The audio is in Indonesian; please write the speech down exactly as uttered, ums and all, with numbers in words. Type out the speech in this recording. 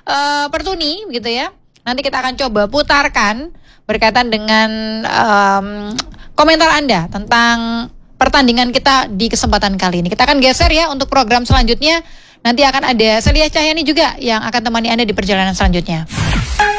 uh, Pertuni gitu ya. Nanti kita akan coba putarkan berkaitan dengan um, komentar Anda tentang pertandingan kita di kesempatan kali ini. Kita akan geser ya untuk program selanjutnya. Nanti akan ada Celia Cahyani juga yang akan temani Anda di perjalanan selanjutnya.